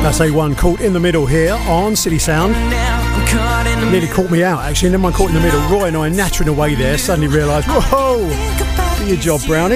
That's A1 caught in the middle here on City Sound. Nearly caught me out, actually. Never mind caught in the middle. Roy and I nattering away there. Suddenly realised, whoa, do your job, Brownie.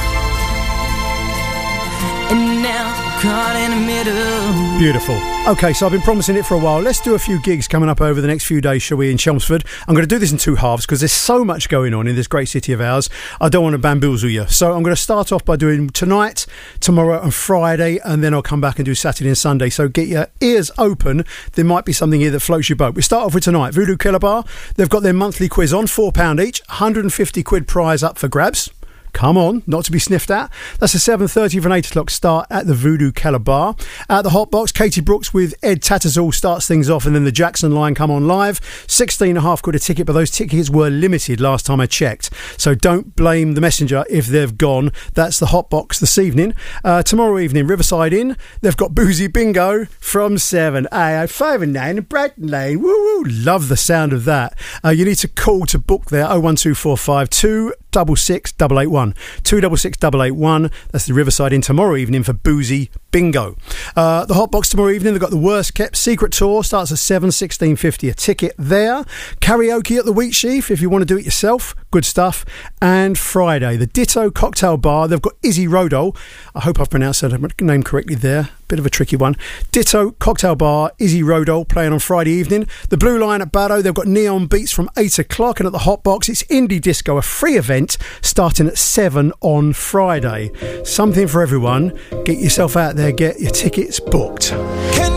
And now I'm caught in the middle. Beautiful. Okay, so I've been promising it for a while. Let's do a few gigs coming up over the next few days, shall we, in Chelmsford. I'm going to do this in two halves because there's so much going on in this great city of ours. I don't want to bamboozle you. So I'm going to start off by doing tonight, tomorrow and Friday, and then I'll come back and do Saturday and Sunday. So get your ears open. There might be something here that floats your boat. We start off with tonight. Voodoo Killer Bar. They've got their monthly quiz on, £4 each, 150 quid prize up for grabs. Come on, not to be sniffed at. That's a 7:30 for an 8 o'clock start at the Voodoo Keller Bar. At the Hot Box, Katie Brooks with Ed Tattersall starts things off, and then the Jackson Line come on live. 16.5 quid a ticket, but those tickets were limited last time I checked. So don't blame the messenger if they've gone. That's the Hot Box this evening. Tomorrow evening, Riverside Inn. They've got Boozy Bingo from 7. 5 and 9 and Brighton Lane. Woo woo! Love the sound of that. You need to call to book there. 01245 266 881. 266 881. That's the Riverside Inn tomorrow evening for Boozy Bingo. The Hot Box tomorrow evening, they've got the Worst Kept Secret Tour. Starts at 7, 16.50 a ticket there. Karaoke at the Wheat Sheaf if you want to do it yourself. Good stuff. And Friday, the Ditto Cocktail Bar. They've got Izzy Rodol. I hope I've pronounced that name correctly there. Bit of a tricky one. Ditto Cocktail Bar, Izzy Rodol playing on Friday evening. The Blue Line at Baddo, they've got Neon Beats from 8 o'clock. And at the Hot Box, it's Indie Disco, a free event starting at 7 on Friday. Something for everyone. Get yourself out there, get your tickets booked.